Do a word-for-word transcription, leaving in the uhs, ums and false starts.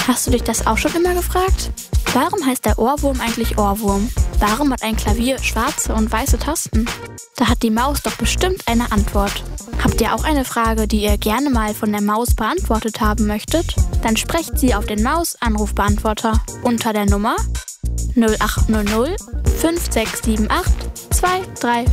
Hast du dich das auch schon immer gefragt? Warum heißt der Ohrwurm eigentlich Ohrwurm? Warum hat ein Klavier schwarze und weiße Tasten? Da hat die Maus doch bestimmt eine Antwort. Habt ihr auch eine Frage, die ihr gerne mal von der Maus beantwortet haben möchtet? Dann sprecht sie auf den Maus-Anrufbeantworter unter der Nummer null acht null null fünf sechs sieben acht zwei drei